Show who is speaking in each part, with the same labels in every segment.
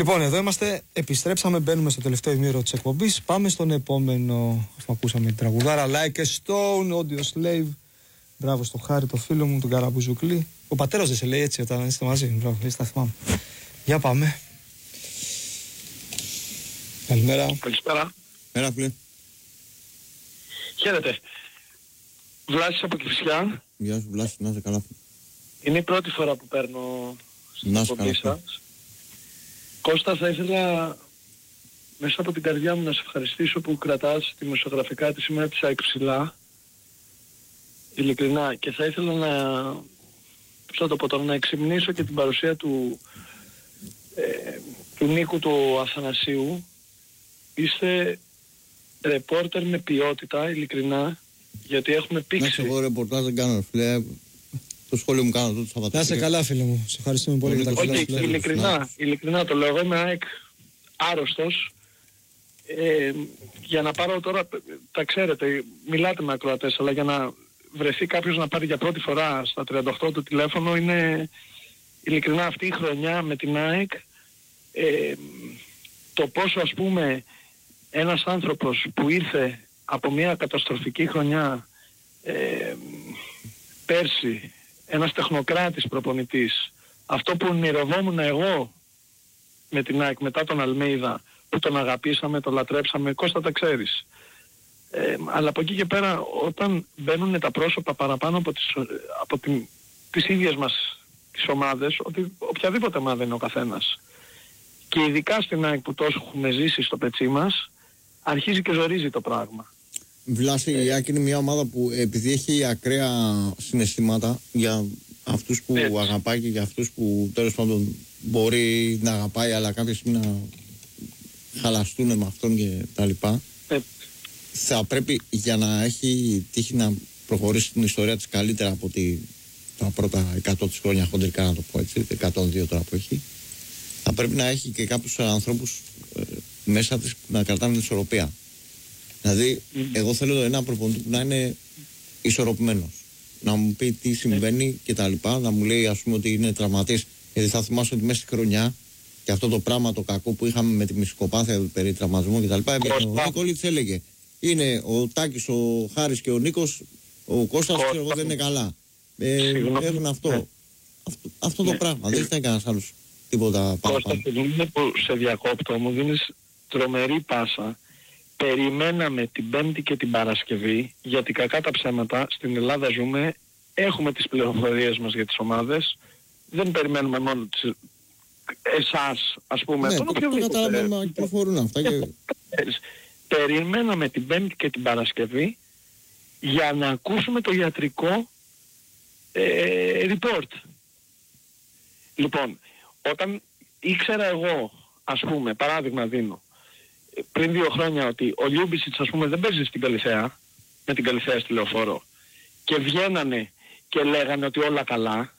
Speaker 1: Λοιπόν, εδώ είμαστε. Επιστρέψαμε. Μπαίνουμε στο τελευταίο ημίωρο της εκπομπής. Πάμε στον επόμενο. Αφού ακούσαμε την τραγουδάρα Like a Stone, Audio Slave. Μπράβο στο Χάρη, το φίλο μου, τον Καραμπουζουκλή. Ο πατέρας δεν σε λέει έτσι όταν είστε μαζί. Μπράβο, έτσι τα θυμάμαι. Για πάμε. Καλημέρα.
Speaker 2: Καλησπέρα.
Speaker 1: Μέρα, φίλε.
Speaker 2: Χαίρετε. Βλάσης από Κηφισιά.
Speaker 1: Γεια σου, Βλάση, να είσαι καλά.
Speaker 2: Είναι η πρώτη φορά που παίρνω στην εκπομπή σας. Κώστα, θα ήθελα μέσα από την καρδιά μου να σε ευχαριστήσω που κρατάς τη δημοσιογραφικά τη σήμερα της ΑΕΚ ψηλά. Ειλικρινά. Και θα ήθελα να εξυμνήσω και την παρουσία του Νίκου του Αθανασίου. Είστε ρεπόρτερ με ποιότητα, ειλικρινά, γιατί έχουμε πήξει.
Speaker 3: Εγώ ρεπορτάζ δεν κάνω, φίλε. Το σχόλιο μου κάνω το Σαββατοκύριακο.
Speaker 1: Να είσαι καλά, φίλε μου. Σε ευχαριστούμε πολύ για τα καλά σου.
Speaker 2: Ειλικρινά το λέω. Εγώ είμαι ΑΕΚ άρρωστος. Για να πάρω τώρα, τα ξέρετε, μιλάτε με ακροατές, αλλά για να βρεθεί κάποιος να πάρει για πρώτη φορά στα 38 του τηλέφωνο, είναι ειλικρινά αυτή η χρονιά με την ΑΕΚ, το πόσο, ας πούμε, ένας άνθρωπος που ήρθε από μια καταστροφική χρονιά πέρσι, ένας τεχνοκράτης προπονητής, αυτό που ονειρευόμουν εγώ με την ΑΕΚ μετά τον Αλμέιδα, που τον αγαπήσαμε, τον λατρέψαμε, Κώστα τα ξέρεις. Αλλά από εκεί και πέρα, όταν μπαίνουν τα πρόσωπα παραπάνω από τις ίδιες μας τις ομάδες, ότι οποιαδήποτε ομάδα είναι ο καθένας, και ειδικά στην ΑΕΚ που τόσο έχουμε ζήσει στο πετσί μας, αρχίζει και ζορίζει το πράγμα.
Speaker 3: Βλάση, η ΑΕΚ είναι μια ομάδα που επειδή έχει ακραία συναισθήματα για αυτούς που αγαπάει και για αυτούς που τέλος πάντων μπορεί να αγαπάει, αλλά κάποια στιγμή να χαλαστούν με αυτόν και τα λοιπά, θα πρέπει, για να έχει τύχει να προχωρήσει την ιστορία της καλύτερα από τα πρώτα 100 της χρόνια χοντρικά, να το πω έτσι, 102 τώρα που έχει, θα πρέπει να έχει και κάποιους ανθρώπους μέσα της να κρατάνε την ισορροπία. Δηλαδή, εγώ θέλω ένα προπονητή που να είναι ισορροπημένος. Να μου πει τι συμβαίνει και τα λοιπά, να μου λέει, ας πούμε, ότι είναι τραυματής. Γιατί θα θυμάσαι ότι μέσα στη χρονιά και αυτό το πράγμα το κακό που είχαμε με τη μυστικοπάθεια περί τραυματισμού και τα λοιπά, ο Νικόλιτς έλεγε, είναι ο Τάκης, ο Χάρης και ο Νίκος, ο Κώστας, ξέρω εγώ, δεν είναι καλά. Έχουν αυτό το πράγμα. Δεν ήταν κανένας άλλος τίποτα παραπάνω.
Speaker 2: Κώστα, που σε διακόπτω, μου δίνεις τρομερή πάσα. Περιμέναμε την Πέμπτη και την Παρασκευή, γιατί κακά τα ψέματα, στην Ελλάδα ζούμε, έχουμε τις πληροφορίες μας για τις ομάδες, δεν περιμένουμε μόνο εσάς, ας πούμε,
Speaker 3: ναι,
Speaker 2: τον οποιοδήποτε.
Speaker 3: Καταλαβαίνουμε, κυκλοφορούν αυτά και...
Speaker 2: Περιμέναμε την Πέμπτη και την Παρασκευή για να ακούσουμε το ιατρικό report. Λοιπόν, όταν ήξερα εγώ, ας πούμε, παράδειγμα δίνω, πριν 2 χρόνια ότι ο Λιούμπισιτς, ας πούμε, δεν παίζει στην Καλιθέα, με την Καλιθέα στη Λεωφόρο, και βγαίνανε και λέγανε ότι όλα καλά,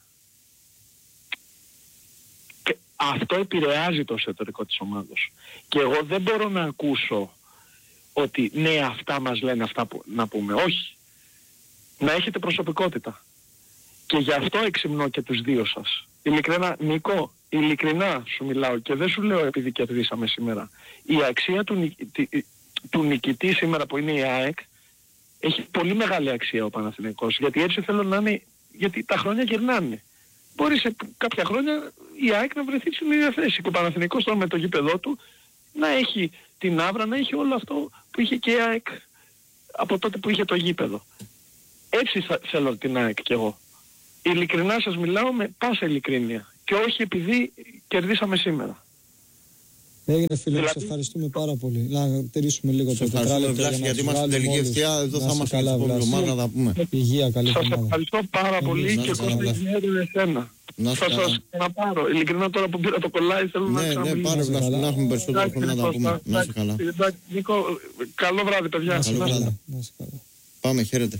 Speaker 2: και αυτό επηρεάζει το εσωτερικό της ομάδας. Και εγώ δεν μπορώ να ακούσω ότι ναι, αυτά μας λένε, αυτά που να πούμε. Όχι. Να έχετε προσωπικότητα. Και γι' αυτό εξυμνώ και τους δύο σας. Ειλικρινά, Νίκο, ειλικρινά σου μιλάω και δεν σου λέω επειδή κερδίσαμε σήμερα. Η αξία του νικητή σήμερα που είναι η ΑΕΚ έχει πολύ μεγάλη αξία ο Παναθηναϊκός. Γιατί έτσι θέλω να είναι, γιατί τα χρόνια γυρνάνε. Μπορεί σε κάποια χρόνια η ΑΕΚ να βρεθεί στην ίδια θέση και ο Παναθηναϊκός τώρα με το γήπεδό του να έχει την άβρα, να έχει όλο αυτό που είχε και η ΑΕΚ από τότε που είχε το γήπεδο. Έτσι θέλω την ΑΕΚ κι εγώ. Ειλικρινά σας μιλάω με πάσα ειλικρίνεια και όχι επειδή κερδίσαμε σήμερα.
Speaker 1: Έγινε, φίλε, δηλαδή, σας ευχαριστούμε πάρα πολύ. Να τηρήσουμε λίγο το τετράλεπτο
Speaker 3: γιατί είμαστε στην τελική ευθεία. Εδώ θα είμαστε την επόμενη εβδομάδα να τα πούμε.
Speaker 1: Υγεία, καλή εβδομάδα.
Speaker 2: Σας ευχαριστώ πάρα πολύ και Κώστα ιδιαίτερα εσένα. Θα σας ξαναπάρω. Ειλικρινά τώρα που πήρα το κολλάι θέλω να ξαναμιλήσω.
Speaker 3: Ναι, πάρε Βλάση, να έχουμε περισσότερο χρόνο να τα πούμε. Να είσαι καλά.
Speaker 2: Νίκο, καλό βράδυ, παιδιά.
Speaker 3: Πάμε, χαίρετε.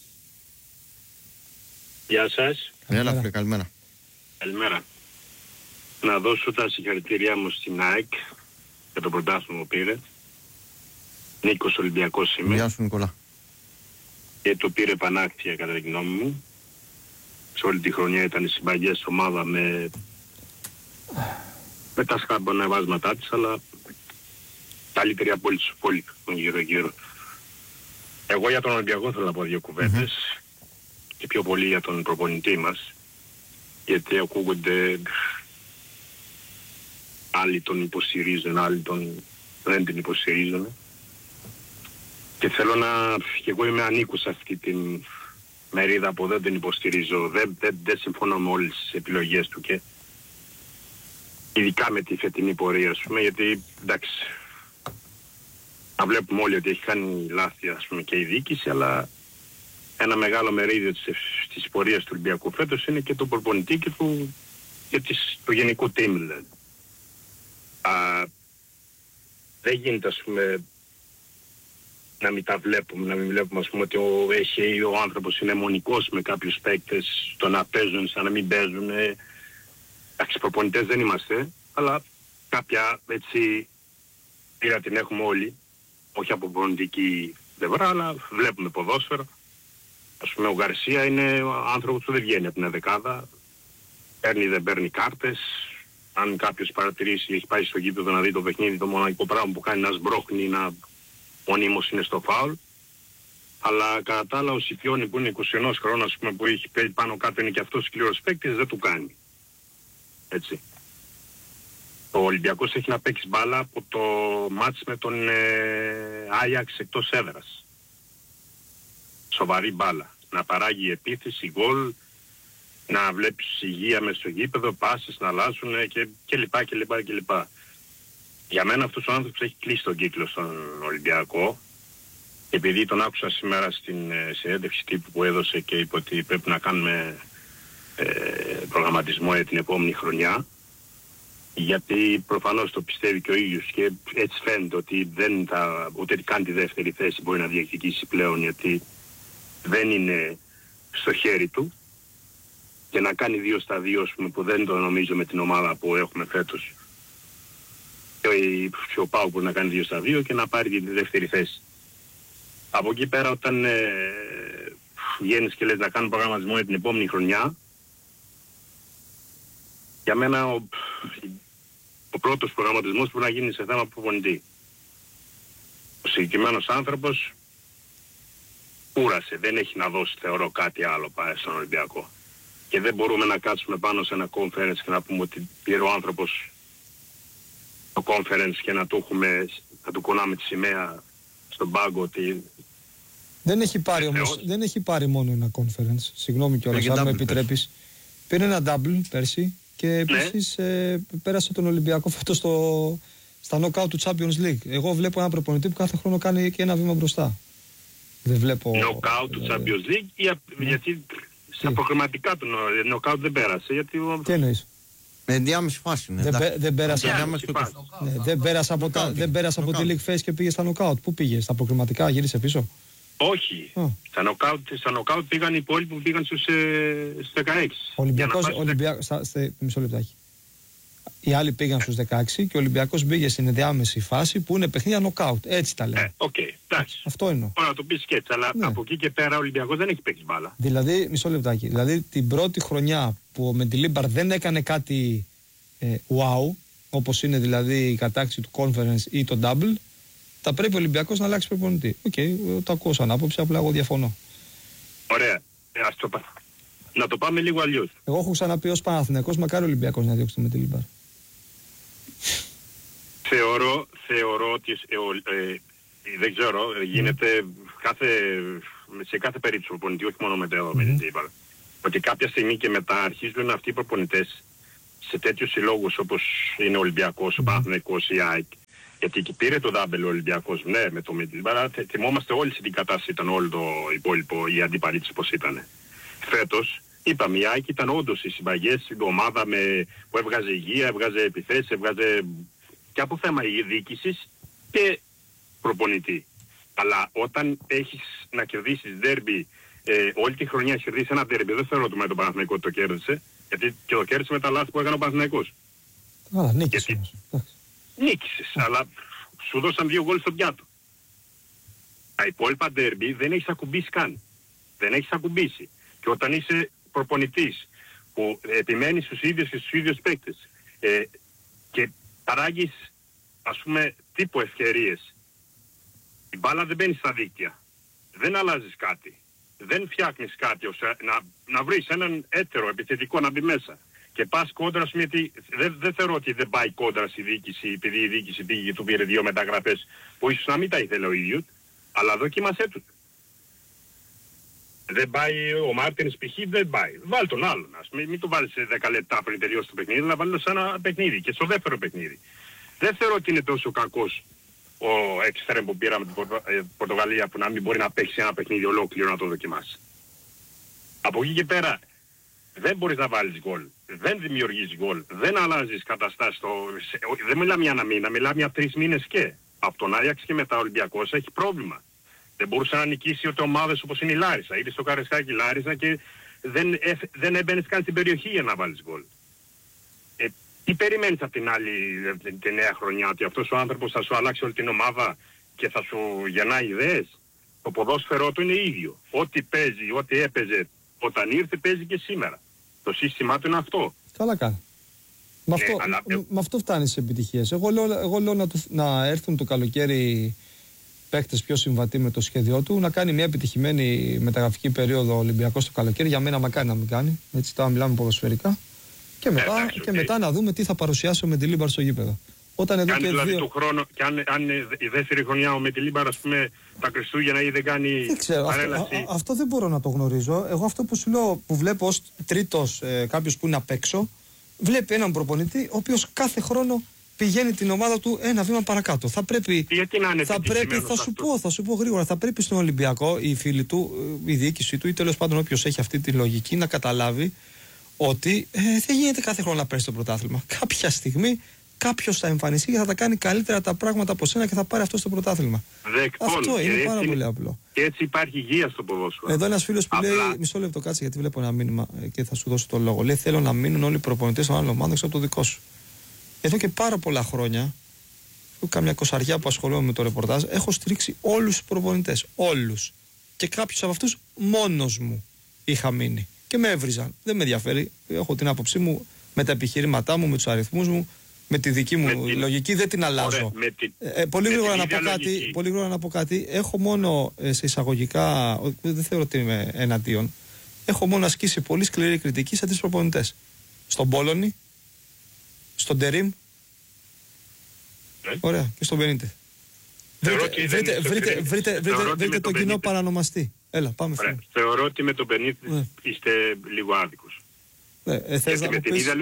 Speaker 4: Γεια σας.
Speaker 3: Έλα, φίλε, καλημέρα.
Speaker 4: Καλημέρα. Να δώσω τα συγχαρητήριά μου στην ΑΕΚ για το πρωτάθλημα που πήρε. Νίκος Ολυμπιακός είμαι.
Speaker 3: Γεια σου, Νικόλα.
Speaker 4: Και το πήρε πανάκια κατά τη γνώμη μου. Σε όλη τη χρονιά ήταν η συμπαγές ομάδα με με τα σκαμπονεβάσματά της, αλλά καλύτερη από όλους τον γύρω-γύρω. Εγώ για τον Ολυμπιακό θέλω να πω δύο κουβέντες και πιο πολύ για τον προπονητή μας, γιατί ακούγονται άλλοι τον υποστηρίζουν, άλλοι δεν την υποστηρίζουν. Και θέλω και εγώ είμαι ανήκω σε αυτή την μερίδα που δεν την υποστηρίζω. Δεν συμφωνώ με όλες τις επιλογές του και ειδικά με τη φετινή πορεία, ας πούμε, γιατί εντάξει, να βλέπουμε όλοι ότι έχει κάνει λάθη, ας πούμε, και η διοίκηση, αλλά ένα μεγάλο μερίδιο της πορείας του Ολυμπιακού φέτος είναι και το προπονητή και το γενικό team, δηλαδή. Δεν γίνεται, ας πούμε, να μην τα βλέπουμε, να μην βλέπουμε, ας πούμε, ότι ο άνθρωπος είναι αιμονικός με κάποιους παίκτες, το να παίζουν σαν να μην παίζουν. Εντάξει, προπονητές δεν είμαστε, αλλά κάποια έτσι πείρα την έχουμε όλοι, όχι από προπονητική πλευρά, αλλά βλέπουμε ποδόσφαιρο. Ας πούμε, ο Γκαρσία είναι ο άνθρωπος που δεν βγαίνει από την εδεκάδα, δεν παίρνει κάρτες. Αν κάποιος παρατηρήσει, έχει πάει στο γήπεδο να δει το παιχνίδι, το μοναδικό πράγμα που κάνει να σμπρώχνει, να μονίμως είναι στο φάουλ. Αλλά κατά τα άλλα ο Σιπιόνι που είναι 21 χρόνων, ας πούμε, που έχει πάνω κάτω, είναι και αυτός σκληρός παίκτης, δεν του κάνει. Έτσι. Ο Ολυμπιακός έχει να παίξει μπάλα από το μάτς με τον Άγιαξ εκτός έδρας. Σοβαρή μπάλα. Να παράγει επίθεση, γκολ, να βλέπεις υγεία μες στο γήπεδο, πάσες να αλλάζουν και λοιπά. Για μένα αυτός ο άνθρωπος έχει κλείσει τον κύκλο στον Ολυμπιακό. Επειδή τον άκουσα σήμερα στην συνέντευξη τύπου που έδωσε και είπε ότι πρέπει να κάνουμε προγραμματισμό για την επόμενη χρονιά. Γιατί προφανώς το πιστεύει και ο ίδιος και έτσι φαίνεται ότι ούτε καν τη δεύτερη θέση μπορεί να διεκδικήσει πλέον, γιατί δεν είναι στο χέρι του. Και να κάνει 2 στα 2, ας πούμε, που δεν το νομίζω με την ομάδα που έχουμε φέτος. Και ο Πάου μπορεί να κάνει 2 στα 2 και να πάρει τη δεύτερη θέση. Από εκεί πέρα, όταν βγαίνεις και λες να κάνουμε προγραμματισμό για την επόμενη χρονιά, για μένα ο πρώτος προγραμματισμός πρέπει να γίνει σε θέμα προπονητή. Ο συγκεκριμένος άνθρωπος κούρασε, δεν έχει να δώσει, θεωρώ, κάτι άλλο πάει στον Ολυμπιακό. Και δεν μπορούμε να κάτσουμε πάνω σε ένα conference και να πούμε ότι πήρε ο άνθρωπος το conference και να του κονάμε τη σημαία στον πάγκο ότι...
Speaker 1: Δεν έχει πάρει όμως, δεν έχει πάρει μόνο ένα conference, συγγνώμη κιόλας, αν με επιτρέπεις. Πήρε ένα double πέρσι και επίσης πέρασε τον Ολυμπιακό φέτος στα knockout του Champions League. Εγώ βλέπω ένα προπονητή που κάθε χρόνο κάνει και ένα βήμα μπροστά. Δεν βλέπω...
Speaker 4: Knockout του Champions League γιατί... Στα προκριματικά του knockout δεν πέρασε, γιατί...
Speaker 1: Τι εννοείς?
Speaker 3: Με ενδιάμεση φάση, ναι.
Speaker 1: Δεν πέρασε από τη League Phase και πήγε στα knockout. Πού πήγε, στα προκριματικά, γύρισε πίσω?
Speaker 4: Όχι. Στα knockout πήγαν οι υπόλοιποι που πήγαν στους 16.
Speaker 1: Μισό λεπτάκι. Οι άλλοι πήγαν στους 16 και ο Ολυμπιακός πήγε στην ενδιάμεση φάση που είναι παιχνίδια knockout. Έτσι τα λέμε.
Speaker 4: Εντάξει.
Speaker 1: Αυτό εννοώ.
Speaker 4: Μπορεί να το πεις και έτσι, αλλά από εκεί και πέρα ο Ολυμπιακός δεν έχει παίξει μπάλα.
Speaker 1: Δηλαδή, μισό λεπτάκι. Δηλαδή την πρώτη χρονιά που ο Μεντιλίμπαρ δεν έκανε κάτι wow, όπως είναι δηλαδή η κατάκτηση του conference ή το double, θα πρέπει ο Ολυμπιακός να αλλάξει προπονητή. Το ακούω σαν άποψη, απλά εγώ διαφωνώ.
Speaker 4: Ωραία. Να το πάμε λίγο αλλιώς.
Speaker 1: Εγώ έχω ξαναπεί ως Παναθηναϊκός, μακάρι ο Ολυμπιακός να διώξει το Μεντιλίμπαρ.
Speaker 4: Θεωρώ ότι δεν ξέρω, γίνεται σε κάθε περίπτωση προπονητή, όχι μόνο με το Μεντιλίμπαρ, ότι κάποια στιγμή και μετά αρχίζουν αυτοί οι προπονητές σε τέτοιους συλλόγους όπως είναι ο Ολυμπιακός, ο Παναθηναϊκός, η ΑΕΚ, γιατί εκεί πήρε το double ο Ολυμπιακός, ναι, με το Μεντιλίμπαρ, θυμόμαστε όλοι σε τι κατάσταση ήταν όλο το υπόλοιπο, η αντίπαλη της πώς ήταν. Φέτος, είπαμε, η ΑΕΚ ήταν όντως οι συμπαγές, η ομάδα που έβγαζε υγεία, έβγαζε επιθέσεις, έβγαζε και από θέμα διοίκησης και προπονητή. Αλλά όταν έχεις να κερδίσεις ντέρμπι, όλη τη χρονιά έχεις κερδίσει ένα ντέρμπι, δεν θεωρώ ότι με τον Παναθηναϊκό το κέρδισε, γιατί και το κέρδισε με τα λάθη που έκανε ο Παναθηναϊκός. Νίκησες, αλλά σου δώσαν 2 γκολ στο πιάτο. Τα υπόλοιπα ντέρμπι δεν έχεις ακουμπήσει καν. Δεν έχεις ακουμπήσει. Και όταν είσαι προπονητής που επιμένεις στους ίδιους και στους ίδιους παίκτες και παράγεις, ας πούμε, τύπου ευκαιρίες. Η μπάλα δεν μπαίνει στα δίκτυα. Δεν αλλάζεις κάτι. Δεν φτιάχνεις κάτι ώστε να βρεις έναν έτερο επιθετικό να μπει μέσα. Και πας κόντρα σου, γιατί δεν θεωρώ ότι δεν πάει κόντρα στη διοίκηση, επειδή η διοίκηση πήγε και του πήρε 2 μεταγραφές που ίσως να μην τα ήθελε ο ίδιος, αλλά δοκίμασέ του. Δεν πάει ο Μάρτινς π.χ. δεν πάει. Βάλ τον άλλον. Μην το βάλεις σε 10 λεπτά πριν τελειώσει το παιχνίδι, αλλά βάλει σε ένα παιχνίδι και στο δεύτερο παιχνίδι. Δεν θεωρώ ότι είναι τόσο κακός ο εξτρέμ που πήραμε την Πορτογαλία που να μην μπορεί να παίξει ένα παιχνίδι ολόκληρο να το δοκιμάσει. Από εκεί και πέρα δεν μπορείς να βάλεις γκολ. Δεν δημιουργείς γκολ. Δεν αλλάζεις καταστάσεις. Δεν μιλάμε για ένα μήνα, μιλάμε για 3 μήνες και. Από τον Άγιαξ και μετά ο Ολυμπιακός έχει πρόβλημα. Δεν μπορούσε να νικήσει ούτε ομάδες όπως είναι η Λάρισα. Ήρθε στο Καρεσκάκι η Λάρισα και δεν έμπαινες καν στην περιοχή για να βάλεις γκολ. Τι περιμένεις από την άλλη τη νέα χρονιά, ότι αυτός ο άνθρωπος θα σου αλλάξει όλη την ομάδα και θα σου γεννάει ιδέες? Το ποδόσφαιρό του είναι ίδιο. Ό,τι παίζει, ό,τι έπαιζε όταν ήρθε παίζει και σήμερα. Το σύστημά του είναι αυτό.
Speaker 1: Καλά κάνει. Με αυτό φτάνει σε επιτυχίες. Εγώ λέω να έρθουν το καλοκαίρι παίκτες πιο συμβατοί με το σχέδιό του, να κάνει μια επιτυχημένη μεταγραφική περίοδο Ολυμπιακός το καλοκαίρι. Για μένα μακάρι να μην κάνει. Έτσι τώρα μιλάμε ποδοσφαιρικά. Και μετά να δούμε τι θα παρουσιάσει ο Μεντιλίμπαρ στο γήπεδο. Όταν εδώ
Speaker 4: και δηλαδή του χρόνου, και αν η δεύτερη χρονιά ο Μεντιλίμπαρ, ας πούμε, τα Χριστούγεννα ή δεν κάνει παρέλαση.
Speaker 1: Αυτό δεν μπορώ να το γνωρίζω. Εγώ αυτό που σου λέω, που βλέπω ως τρίτος κάποιος που είναι απ' έξω, βλέπει έναν προπονητή ο οποίος κάθε χρόνο πηγαίνει την ομάδα του ένα βήμα παρακάτω. Θα πρέπει, θα σου πω γρήγορα, θα πρέπει στον Ολυμπιακό οι φίλοι του, η διοίκησή του ή τέλος πάντων όποιος έχει αυτή τη λογική να καταλάβει ότι δεν γίνεται κάθε χρόνο να παίρνει το πρωτάθλημα. Κάποια στιγμή κάποιος θα εμφανιστεί και θα τα κάνει καλύτερα τα πράγματα από σένα και θα πάρει αυτό στο πρωτάθλημα. Αυτό είναι πάρα πολύ απλό.
Speaker 4: Και έτσι υπάρχει υγεία στο ποδόσφαιρο.
Speaker 1: Εδώ ένας φίλος που λέει: μισό λεπτό, κάτσε γιατί βλέπω ένα μήνυμα και θα σου δώσω το λόγο. Λέει: θέλω να μείνουν όλοι οι προπονητές των άλλων ομάδων από το δικό σου. Εδώ και πάρα πολλά χρόνια, κάμια 20 που ασχολούμαι με το ρεπορτάζ, έχω στηρίξει όλους τους προπονητές. Όλους. Και κάποιους από αυτούς μόνος μου είχα μείνει. Και με έβριζαν. Δεν με ενδιαφέρει. Έχω την άποψή μου με τα επιχειρήματά μου, με τους αριθμούς μου, με τη δική μου λογική. Δεν την αλλάζω. Πολύ γρήγορα να πω κάτι. Έχω μόνο σε εισαγωγικά, δεν θεωρώ ότι είμαι εναντίον, έχω μόνο ασκήσει πολύ σκληρή κριτική σε τις προπονητές. Στον Πόλωνη, στον Τερίμ, ωραία, και στον Μπενίτεθ. Βρείτε τον κοινό παρανομαστή. Έλα, πάμε.
Speaker 4: Θεωρώ ότι με τον Μπενίτεθ είστε λίγο άδικος. Με την ίδια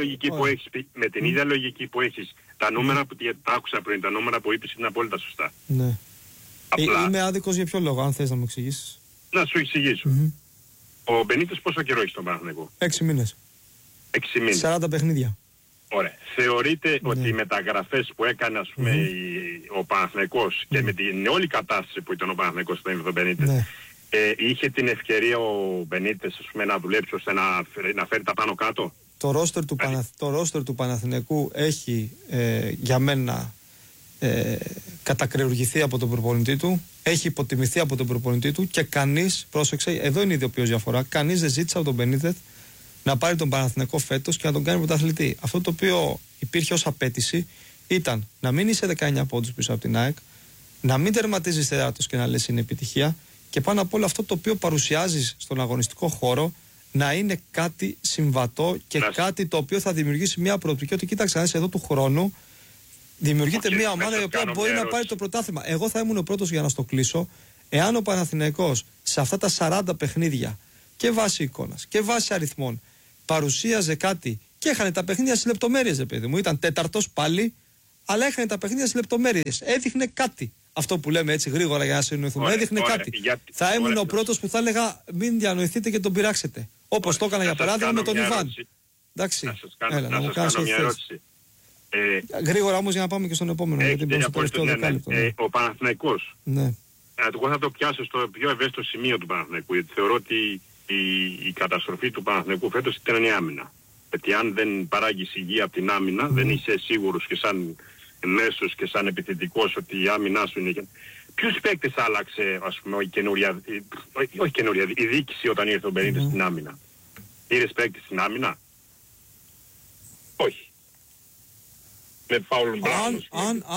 Speaker 4: λογική που έχεις, τα νούμερα που τα άκουσα πριν, τα νούμερα που είπες είναι απόλυτα σωστά.
Speaker 1: Ναι. Είμαι άδικος για ποιο λόγο, αν θες να μου εξηγήσεις?
Speaker 4: Να σου εξηγήσω. Ο Μπενίτεθ πόσο καιρό έχει στον Παναθηναϊκό?
Speaker 1: 6 μήνες.
Speaker 4: 6 μήνες.
Speaker 1: 40 παιχνίδια.
Speaker 4: Ωραία. Θεωρείτε ότι οι μεταγραφές που έκανε, ας πούμε, ο Παναθηναϊκός και με την όλη κατάσταση που ήταν ο Παναθηναϊκός στον Μπενίτεθ, είχε την ευκαιρία ο Μπενίτες, ας πούμε, να δουλέψει ώστε να φέρει τα πάνω κάτω? Το ρόστερ του Παναθηναϊκού έχει
Speaker 1: για μένα κατακρεουργηθεί από τον προπονητή του, έχει υποτιμηθεί από τον προπονητή του και κανείς, πρόσεξε, εδώ είναι η ιδιοποιώς διαφορά, κανείς δεν ζήτησε από τον Μπενίτεθ να πάρει τον Παναθηναϊκό φέτος και να τον κάνει πρωταθλητή. Αυτό το οποίο υπήρχε ως απέτηση ήταν να μην είσαι 19 πόντους πίσω από την ΑΕΚ, να μην τερματίζεις τέταρτος και να λες είναι επιτυχία, και πάνω απ' όλο αυτό το οποίο παρουσιάζεις στον αγωνιστικό χώρο να είναι κάτι συμβατό και κάτι το οποίο θα δημιουργήσει μια προοπτική ότι κοίταξε, εδώ του χρόνου δημιουργείται μια ομάδα η οποία μπορεί να πάρει το πρωτάθλημα. Εγώ θα ήμουν ο πρώτος για να στο κλείσω εάν ο Παναθηναϊκός σε αυτά τα 40 παιχνίδια και βάσει εικόνας και βάσει αριθμών παρουσίαζε κάτι και έχανε τα παιχνίδια στις λεπτομέρειες, παιδί μου. Ήταν τέταρτος πάλι, αλλά έχανε τα παιχνίδια στις λεπτομέρειες. Έδειχνε κάτι. Αυτό που λέμε έτσι γρήγορα για να συνοηθούμε. Έδειχνε κάτι. Θα ήμουν ο πρώτος που θα έλεγα μην διανοηθείτε και τον πειράξετε. Όπως το έκανα για παράδειγμα με τον Ιβάν. Εντάξει.
Speaker 4: Να μου κάνω μια ερώτηση.
Speaker 1: Γρήγορα όμως για να πάμε και στον επόμενο.
Speaker 4: Ο Παναθηναϊκός.
Speaker 1: Ναι.
Speaker 4: Εγώ θα το πιάσω στο πιο ευαίσθητο σημείο του Παναθηναϊκού, γιατί θεωρώ ότι η καταστροφή του Παναθηναϊκού φέτος ήταν η άμυνα. Γιατί αν δεν παράγεις υγεία από την άμυνα, δεν είσαι σίγουρος και σαν μέσος και σαν επιθετικός ότι η άμυνά σου είναι... Ποιους παίκτες άλλαξε, ας πούμε, η διοίκηση όταν ήρθε ο Μπενίτες στην άμυνα? Πήρες παίκτες στην άμυνα? Όχι. με φάουλ Μπράουνος.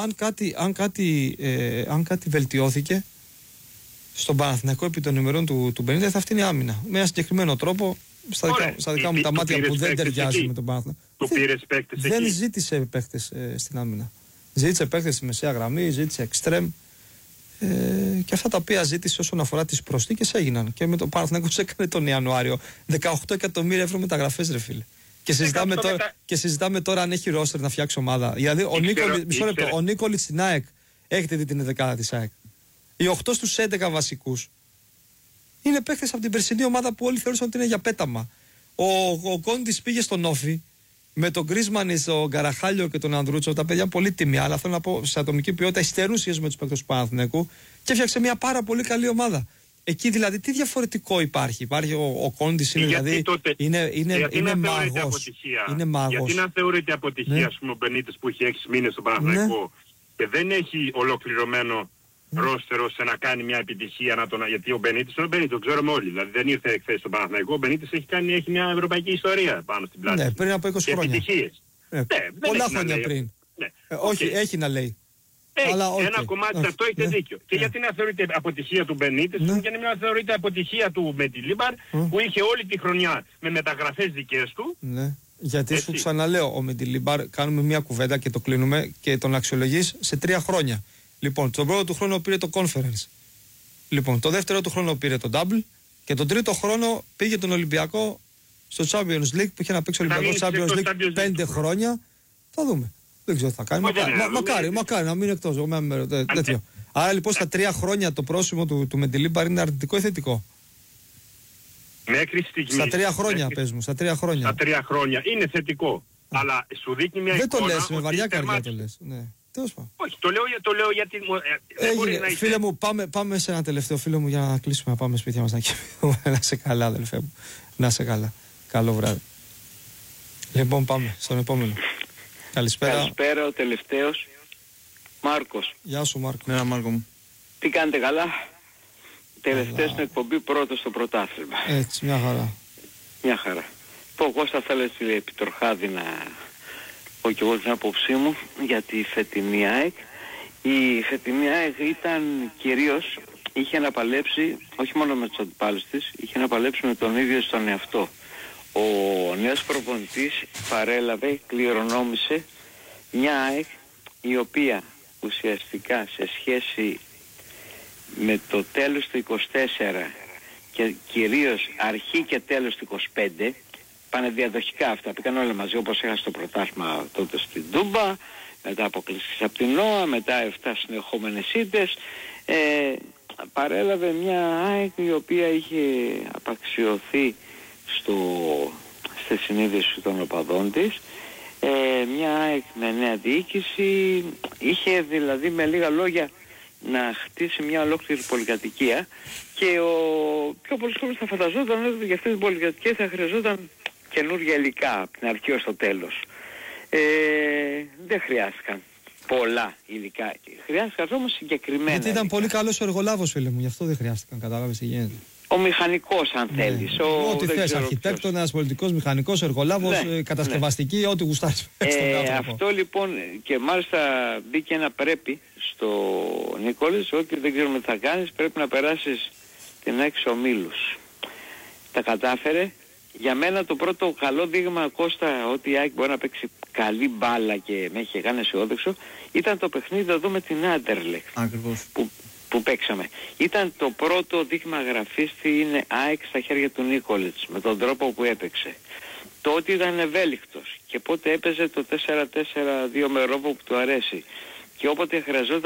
Speaker 1: Αν κάτι βελτιώθηκε στον Παναθηναϊκό επί των ημερών του Μπενίτες, θα αυτή είναι η άμυνα. Με ένα συγκεκριμένο τρόπο, στα δικά μου τα μάτια που δεν ταιριάζει με τον Παναθηναϊκό. Δεν ζήτησε παίχτες στην άμυνα. Ζήτησε παίχτες στη μεσαία γραμμή, ζήτησε εξτρέμ. Και αυτά τα οποία ζήτησε όσον αφορά τις προσθήκες έγιναν. Και με τον Παναθηναϊκός έκανε τον Ιανουάριο 18 εκατομμύρια ευρώ μεταγραφές, ρε φίλε. Και συζητάμε τώρα αν έχει ρόστερ να φτιάξει ομάδα. Δηλαδή ο Νίκολιτς στην ΑΕΚ, έχετε δει την 11η της ΑΕΚ. Οι 8 στους 11 βασικούς είναι παίχτες από την περσινή ομάδα που όλοι θεωρούσαν ότι είναι για πέταμα. Ο Κόντις πήγε στον Όφι με τον Γκρίσμαν, τον Καραχάλιο και τον Ανδρούτσο, τα παιδιά πολύ τιμή, αλλά θέλω να πω σε ατομική ποιότητα υστερούν σχέση με τους παίκτες του Παναθηναϊκού και έφτιαξε μια πάρα πολύ καλή ομάδα. Εκεί δηλαδή τι διαφορετικό υπάρχει? Υπάρχει ο Κόντις, είναι δηλαδή. Είναι μάγος.
Speaker 4: Γιατί να θεωρείται αποτυχία, ας πούμε, ο Μπενίτες που έχει 6 μήνες στον Παναθηναϊκό και δεν έχει ολοκληρωμένο ρόστερο ώστε να κάνει μια επιτυχία, γιατί ο Μπενίτες είναι ο Μπενίτες, το ξέρουμε όλοι. Δηλαδή δεν ήρθε εχθές στον Παναθηναϊκό, ο Μπενίτες έχει μια ευρωπαϊκή ιστορία πάνω στην πλάτη.
Speaker 1: Ναι, πριν από 20 χρόνια.
Speaker 4: Επιτυχίες.
Speaker 1: Πολλά χρόνια πριν. Όχι, έχει να λέει.
Speaker 4: Ένα κομμάτι σε αυτό έχετε δίκιο. Και γιατί να θεωρείται αποτυχία του Μπενίτες, και να θεωρείται αποτυχία του Μεντιλίμπαρ, που είχε όλη τη χρονιά με μεταγραφές δικές του.
Speaker 1: Ναι. Γιατί σου ξαναλέω, ο Μεντιλίμπαρ, κάνουμε μια κουβέντα και το κλείνουμε και τον αξιολογείς σε 3 χρόνια. Λοιπόν, τον πρώτο του χρόνο πήρε το Conference. Λοιπόν, το δεύτερο του χρόνο πήρε το Double. Και τον τρίτο χρόνο πήγε τον Ολυμπιακό στο Champions League, που είχε να παίξει ο Ολυμπιακός Champions League 5 χρόνια. Θα δούμε. Δεν ξέρω τι θα κάνει. Μακάρι να μείνει εκτός. Άρα λοιπόν στα 3 χρόνια το πρόσημο του Μεντιλίμπαρ είναι αρνητικό ή θετικό?
Speaker 4: Μέχρι στιγμής.
Speaker 1: Στα 3 χρόνια πες μου. Στα 3 χρόνια.
Speaker 4: Στα 3 χρόνια είναι θετικό. Αλλά σου δείχνει μια εικόνα.
Speaker 1: Δεν το λες, με βαριά καρδιά το λες. Ναι.
Speaker 4: Όχι, το λέω γιατί
Speaker 1: φίλε μου, πάμε σε ένα τελευταίο, φίλο μου, για να κλείσουμε, να πάμε σπίτια μας να κοιμηθούμε. Να σε καλά, αδελφέ μου. Να σε καλά. Καλό βράδυ. Λοιπόν, πάμε στον επόμενο. Καλησπέρα, ο
Speaker 5: τελευταίος, Μάρκος.
Speaker 1: Γεια σου, Μάρκο.
Speaker 3: Ναι, Μάρκο μου.
Speaker 5: Τι κάνετε, καλά? Τελευταίος στην εκπομπή, πρώτος στο πρωτάθλημα.
Speaker 1: Έτσι, μια χαρά.
Speaker 5: Μια χαρά. Το Κώστα θέλω στη Επιτροχάδη να πω και εγώ την άποψή μου για τη φετινή ΑΕΚ. Η φετινή ΑΕΚ ήταν κυρίως, είχε να παλέψει όχι μόνο με τους αντιπάλους της, είχε να παλέψει με τον ίδιο στον εαυτό. Ο νέος προπονητής παρέλαβε, κληρονόμησε μια ΑΕΚ η οποία ουσιαστικά σε σχέση με το τέλος του 24 και κυρίως αρχή και τέλος του 25, πάνε διαδοχικά αυτά, πήγαν όλα μαζί, όπως έχασε το πρωτάθλημα τότε στην Τούμπα, μετά αποκλειστικές από την ΝΟΑ, μετά 7 συνεχόμενες ήττες, παρέλαβε μια ΑΕΚ η οποία είχε απαξιωθεί στη συνείδηση των οπαδών της, μια ΑΕΚ με νέα διοίκηση, είχε δηλαδή με λίγα λόγια να χτίσει μια ολόκληρη πολυκατοικία και ο πιο πολλοί κόσμος θα φανταζόταν ότι για αυτή την πολυκατοικία θα χρειαζόταν καινούργια υλικά από την αρχή ως το τέλος. Δεν χρειάστηκαν πολλά υλικά, χρειάστηκαν όμως συγκεκριμένα.
Speaker 1: Γιατί ήταν
Speaker 5: υλικά.
Speaker 1: πολύ καλός ο εργολάβος, φίλε μου, γι' αυτό δεν χρειάστηκαν, κατάλαβες τι γίνεται.
Speaker 5: Ο μηχανικός, αν θέλεις.
Speaker 1: Ό,τι θες, αρχιτέκτονας, πολιτικός, μηχανικός, εργολάβος, κατασκευαστική, ό,τι γουστάρεις.
Speaker 5: Αυτό λοιπόν, και μάλιστα μπήκε ένα πρέπει στο Νίκολης, ότι δεν ξέρουμε τι θα κάνεις, πρέπει να περάσεις την 6 ομίλους. Τα κατάφερε. Για μένα το πρώτο καλό δείγμα, Κώστα, ότι η ΑΕΚ μπορεί να παίξει καλή μπάλα και με είχε κάνει αισιόδοξο, ήταν το παιχνίδι εδώ με την Άντερλεχτ.
Speaker 3: Ακριβώς.
Speaker 5: Που παίξαμε. Ήταν το πρώτο δείγμα γραφής τι είναι ΑΕΚ στα χέρια του Νίκολιτς, με τον τρόπο που έπαιξε. Το ότι ήταν ευέλικτος και πότε έπαιζε το 4-4-2 με ρόμπο που του αρέσει και όποτε χρειαζόταν